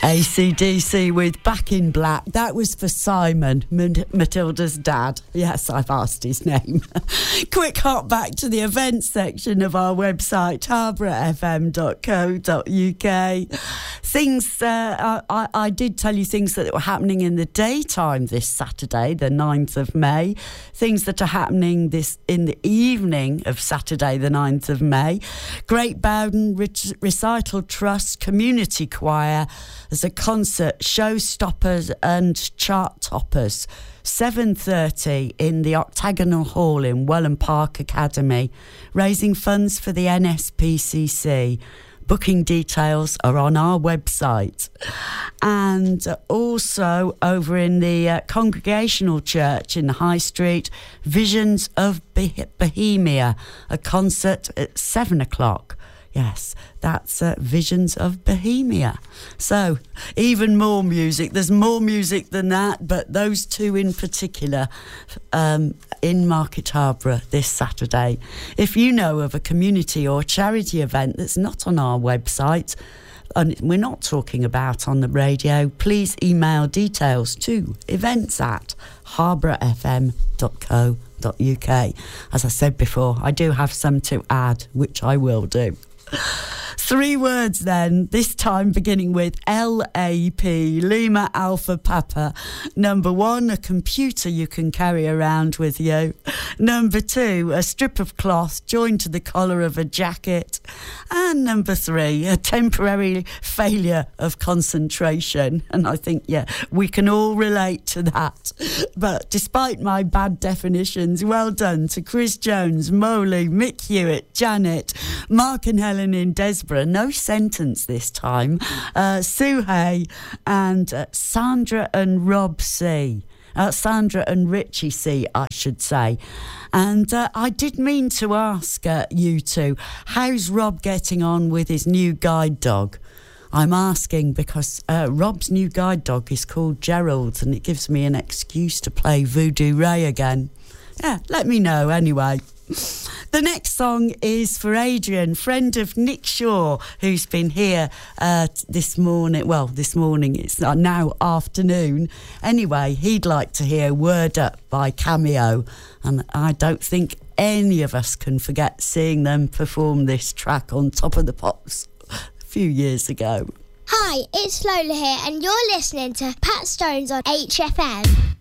AC/DC with Back in Black. That was for Simon, Matilda's dad. Yes, I've asked his name. Quick hop back to the events section of our website, harbourfm.co.uk. Things, I did tell you things that were happening in the daytime this Saturday, the 9th of May. Things that are happening in the evening of Saturday, the 9th of May. Great Bowden Recital Trust Community Choir. There's a concert, Showstoppers and Chart Toppers, 7:30 in the Octagonal Hall in Welland Park Academy, raising funds for the NSPCC. Booking details are on our website. And also over in the Congregational Church in the High Street, Visions of Bohemia, a concert at 7 o'clock. Yes, that's Visions of Bohemia. So, even more music. There's more music than that, but those two in particular in Market Harborough this Saturday. If you know of a community or charity event that's not on our website, and we're not talking about on the radio, please email details to events@harbourfm.co.uk. As I said before, I do have some to add, which I will do. 3 words then, this time beginning with LAP, Lima Alpha Papa. Number 1, a computer you can carry around with you. Number 2, a strip of cloth joined to the collar of a jacket. And number 3, a temporary failure of concentration. And I think, yeah, we can all relate to that. But despite my bad definitions, well done to Chris Jones, Moley, Mick Hewitt, Janet, Mark and Helen in Desborough. No sentence this time. Sue Hay and Sandra and Rob C. Sandra and Richie C, I should say. And I did mean to ask you two, how's Rob getting on with his new guide dog? I'm asking because Rob's new guide dog is called Gerald, and it gives me an excuse to play Voodoo Ray again. Yeah, let me know anyway. The next song is for Adrian, friend of Nick Shaw, who's been here this morning. Well, this morning, it's now afternoon. Anyway, he'd like to hear Word Up by Cameo, and I don't think any of us can forget seeing them perform this track on Top of the Pops a few years ago. Hi, it's Lola here, and you're listening to Pat Stones on HFM.